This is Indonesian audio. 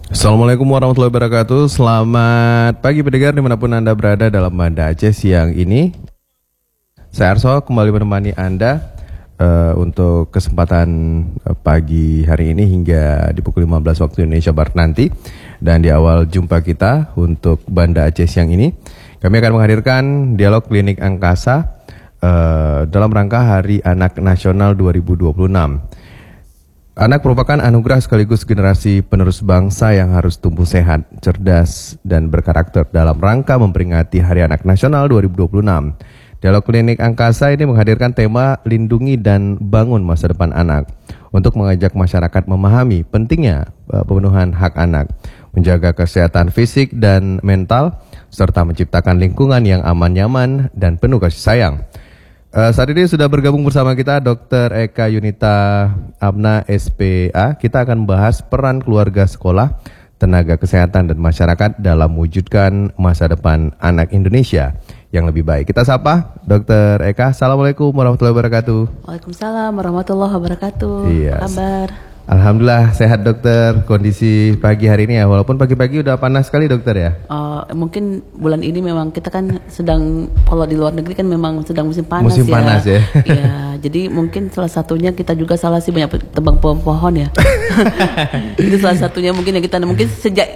Assalamualaikum warahmatullahi wabarakatuh. Selamat pagi pendengar dimanapun Anda berada dalam Banda Aceh siang ini. Saya Arso kembali menemani Anda untuk kesempatan pagi hari ini hingga di pukul 15 waktu Indonesia Barat nanti. Dan di awal jumpa kita untuk Banda Aceh siang ini, kami akan menghadirkan dialog klinik angkasa dalam rangka Hari Anak Nasional 2026. Anak merupakan anugerah sekaligus generasi penerus bangsa yang harus tumbuh sehat, cerdas, dan berkarakter dalam rangka memperingati Hari Anak Nasional 2026. Dialog Klinik Angkasa ini menghadirkan tema Lindungi dan Bangun Masa Depan Anak untuk mengajak masyarakat memahami pentingnya pemenuhan hak anak, menjaga kesehatan fisik dan mental, serta menciptakan lingkungan yang aman, nyaman, dan penuh kasih sayang. Saat ini sudah bergabung bersama kita Dr. Eka Yunita Abna SPA. Kita akan membahas peran keluarga, sekolah, tenaga kesehatan, dan masyarakat dalam mewujudkan masa depan anak Indonesia yang lebih baik. Kita sapa Dr. Eka. Assalamualaikum warahmatullahi wabarakatuh. Waalaikumsalam warahmatullahi wabarakatuh. Iya. Apa kabar? Alhamdulillah sehat dokter. Kondisi pagi hari ini ya, walaupun pagi-pagi udah panas sekali dokter ya. Mungkin bulan ini memang kita kan sedang, kalau di luar negeri kan memang sedang musim panas. Musim panas ya. Ya, jadi mungkin salah satunya kita juga salah sih banyak tebang pohon ya. Itu salah satunya mungkin yang kita mungkin sejak